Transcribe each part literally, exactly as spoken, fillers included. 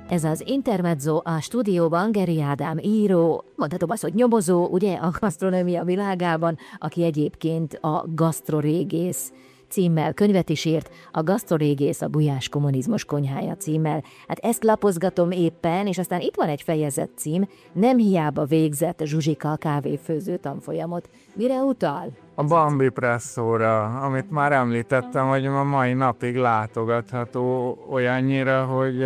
Ez az Intermezzo, a stúdióban Geri Ádám író, mondhatom azt, hogy nyomozó, ugye, a gasztronómia világában, aki egyébként a Gasztrorégész címmel könyvet is írt, a Gasztrorégész a Gulyás kommunizmus konyhája címmel. Hát ezt lapozgatom éppen, és aztán itt van egy fejezet cím, nem hiába végzett Zsuzsika kávéfőző tanfolyamot. Mire utal? A Bambi Presszóra, amit már említettem, hogy a mai napig látogatható olyannyira, hogy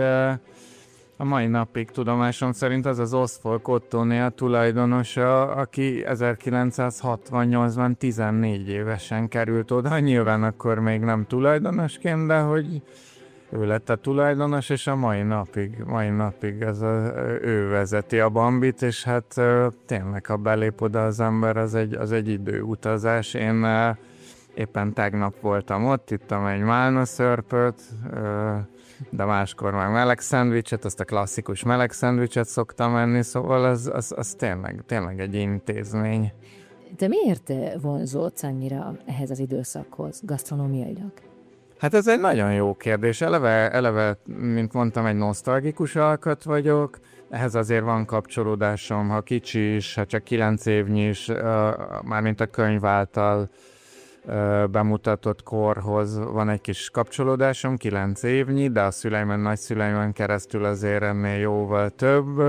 a mai napig tudomásom szerint az az Ostfolk Ottóné a tulajdonosa, aki ezerkilencszázhatvannyolcban tizennégy évesen került oda, nyilván akkor még nem tulajdonosként, de hogy ő lett a tulajdonos, és a mai napig, mai napig ez a, ő vezeti a Bambit, és hát tényleg, ha belép oda az ember, az egy, az egy időutazás. Én éppen tegnap voltam ott, ittam egy málna szörpöt, de máskor már meleg szendvicset, azt a klasszikus meleg szendvicset szoktam enni, szóval az, az, az tényleg, tényleg egy intézmény. Te miért vonzódsz annyira ehhez az időszakhoz, gasztronómiailag? Hát ez egy nagyon jó kérdés. Eleve, eleve, mint mondtam, egy nosztalgikus alkat vagyok. Ehhez azért van kapcsolódásom, ha kicsi is, ha csak kilenc évnyi is, mármint a könyv által bemutatott korhoz van egy kis kapcsolódásom, kilenc évnyi, de a szüleimen, nagyszüleimen keresztül azért ennél jóval több.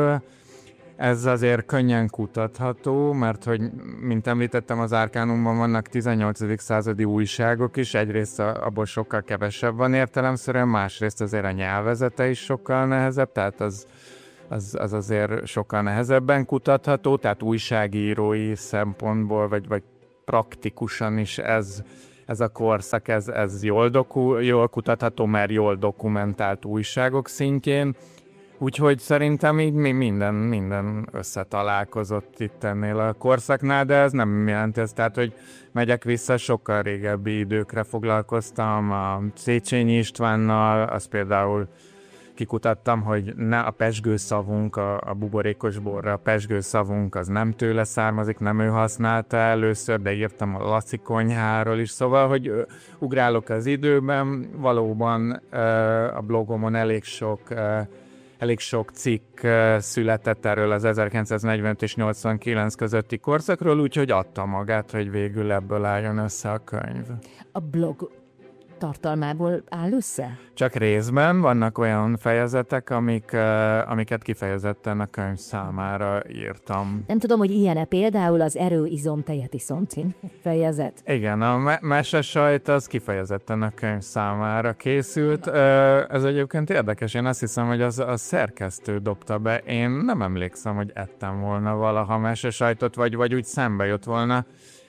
Ez azért könnyen kutatható, mert hogy, mint említettem, az Arkánumban vannak tizennyolcadik századi újságok is, egyrészt abból sokkal kevesebb van értelemszerűen, másrészt azért a nyelvezete is sokkal nehezebb, tehát az, az, az azért sokkal nehezebben kutatható, tehát újságírói szempontból, vagy, vagy praktikusan is ez, ez a korszak, ez, ez jól, doku, jól kutatható, mert jól dokumentált újságok szintjén. Úgyhogy szerintem így minden, minden összetalálkozott itt ennél a korszaknál, de ez nem jelenti ezt, tehát, hogy megyek vissza, sokkal régebbi időkre foglalkoztam, a Széchenyi Istvánnal, azt például kikutattam, hogy ne a pezsgőszavunk, a, a buborékos borra, a pezsgőszavunk az nem tőle származik, nem ő használta először, de írtam a Laci konyháról is, szóval, hogy ugrálok az időben, valóban a blogomon elég sok Elég sok cikk született erről az ezerkilencszáznegyvenöt és nyolcvankilenc közötti korszakról, úgyhogy adta magát, hogy végül ebből álljon össze a könyv. A blog tartalmából áll össze? Csak részben vannak olyan fejezetek, amik, amiket kifejezetten a könyv számára írtam. Nem tudom, hogy ilyen-e például az erő, izom, tejet iszom című fejezet. Igen, a me- mesesajt az kifejezetten a könyv számára készült. Ez egyébként érdekes, én azt hiszem, hogy az a szerkesztő dobta be. Én nem emlékszem, hogy ettem volna valaha mesesajtot, vagy, vagy úgy szembe jött volna.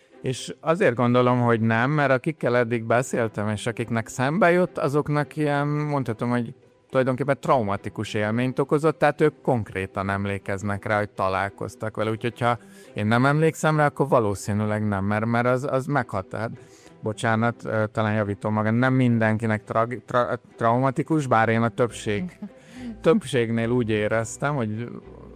És azért gondolom, hogy nem, mert akikkel eddig beszéltem, és akiknek szembe jött, azoknak ilyen, mondhatom, hogy tulajdonképpen traumatikus élményt okozott, tehát ők konkrétan emlékeznek rá, hogy találkoztak vele. Úgyhogy ha én nem emlékszem rá, akkor valószínűleg nem, mert, mert az, az meghatár. Bocsánat, talán javítom magam, nem mindenkinek tra- tra- traumatikus, bár én a többség, többségnél úgy éreztem, hogy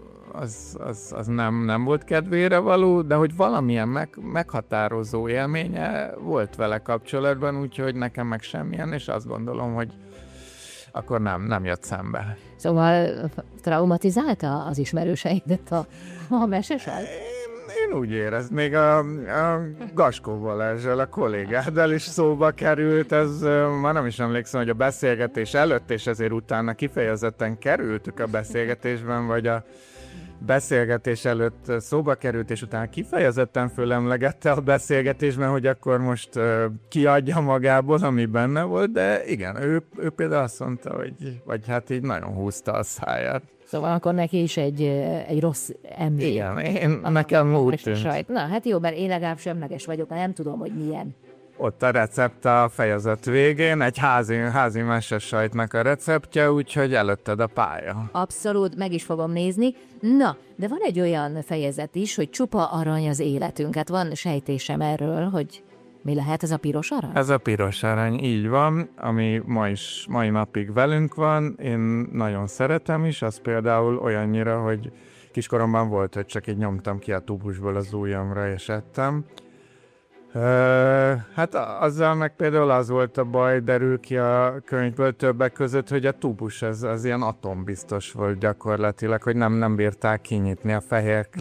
az, az, az nem, nem volt kedvére való, de hogy valamilyen meg, meghatározó élménye volt vele kapcsolatban, úgyhogy nekem meg semmilyen, és azt gondolom, hogy akkor nem, nem jött szembe. Szóval traumatizálta az ismerőseidet a, a mesesaj? Én, én úgy éreztem, még a, a Gaskó Balázsral, a kollégáddal is szóba került, ez már nem is emlékszem, hogy a beszélgetés előtt és ezért utána kifejezetten kerültük a beszélgetésben, vagy a beszélgetés előtt szóba került, és utána kifejezetten fölemlegette a beszélgetésben, hogy akkor most uh, kiadja magából, ami benne volt, de igen, ő, ő például azt mondta, hogy vagy hát így nagyon húzta a száját. Szóval akkor neki is egy, egy rossz emlék. Igen, én, nekem úgy tűnt. Na, hát jó, mert én legalább semleges vagyok, nem tudom, hogy milyen. Ott a recept a fejezet végén, egy házi, házi mesesajtnak a receptje, úgyhogy előtted a pálya. Abszolút, meg is fogom nézni. Na, de van egy olyan fejezet is, hogy csupa arany az életünk. Hát van sejtésem erről, hogy mi lehet ez a piros arany? Ez a piros arany, így van, ami ma is, mai napig velünk van. Én nagyon szeretem is, az például olyannyira, hogy kiskoromban volt, hogy csak így nyomtam ki a tubusból az ujjamra és ettem. Ö, hát azzal meg például az volt a baj, derül ki a könyvből többek között, hogy a tubus az, az ilyen atombiztos volt gyakorlatilag, hogy nem, nem bírták kinyitni a fehér